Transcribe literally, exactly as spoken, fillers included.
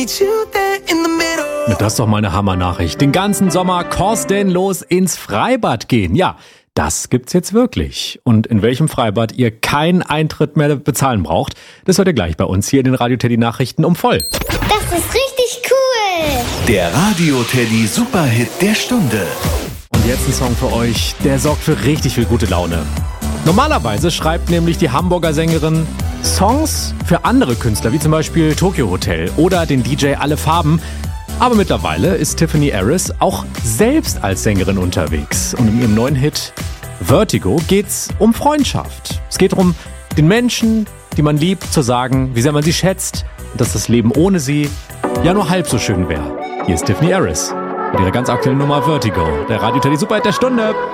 Das ist doch mal eine Hammernachricht. Den ganzen Sommer kostenlos ins Freibad gehen. Ja, das gibt's jetzt wirklich. Und in welchem Freibad ihr keinen Eintritt mehr bezahlen braucht, das hört ihr gleich bei uns hier in den Radio Teddy Nachrichten um voll. Das ist richtig cool. Der Radio Teddy Superhit der Stunde. Und jetzt ein Song für euch, der sorgt für richtig viel gute Laune. Normalerweise schreibt nämlich die Hamburger Sängerin Songs für andere Künstler, wie zum Beispiel Tokyo Hotel oder den D J Alle Farben. Aber mittlerweile ist Tiffany Harris auch selbst als Sängerin unterwegs. Und in ihrem neuen Hit Vertigo geht's um Freundschaft. Es geht darum, den Menschen, die man liebt, zu sagen, wie sehr man sie schätzt und dass das Leben ohne sie ja nur halb so schön wäre. Hier ist Tiffany Harris mit ihrer ganz aktuellen Nummer Vertigo. Der Radio Teddy Superhit der Stunde.